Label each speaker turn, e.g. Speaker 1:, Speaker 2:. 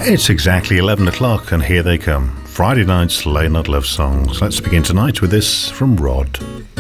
Speaker 1: It's exactly 11 o'clock and here they come. Friday night's late night love songs. Let's begin tonight with this from Rod.